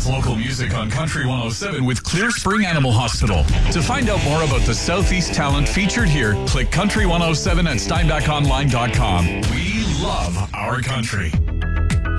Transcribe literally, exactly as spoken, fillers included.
local music on Country one oh seven with Clear Spring Animal Hospital. To find out more about the Southeast talent featured here, click country one oh seven at steinbach online dot com. We love our country.